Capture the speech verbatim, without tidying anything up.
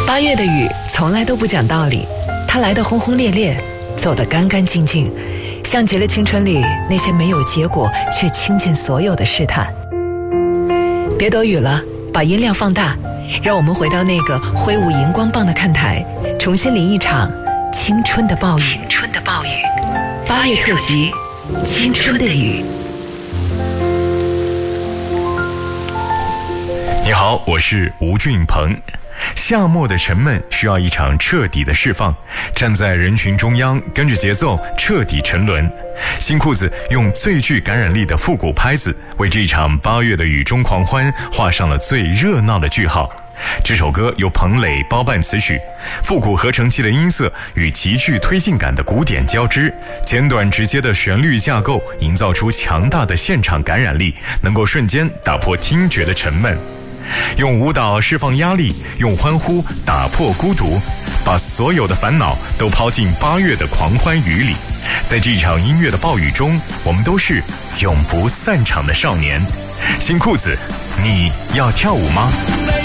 八月的雨从来都不讲道理，它来得轰轰烈烈，走得干干净净，像极了青春里那些没有结果却倾尽所有的试探。别躲雨了，把音量放大，让我们回到那个挥舞荧光棒的看台，重新淋一场青春的暴雨。青春的暴雨，八月特辑，青春的雨。 你好，我是吴俊鹏。夏末的沉闷需要一场彻底的释放，站在人群中央，跟着节奏彻底沉沦。新裤子用最具感染力的复古拍子，为这场八月的雨中狂欢画上了最热闹的句号。这首歌由彭磊包办词曲，复古合成器的音色与极具推进感的鼓点交织，简短直接的旋律架构营造出强大的现场感染力，能够瞬间打破听觉的沉闷。用舞蹈释放压力，用欢呼打破孤独，把所有的烦恼都抛进八月的狂欢雨里。在这场音乐的暴雨中，我们都是永不散场的少年。新裤子，你要跳舞吗？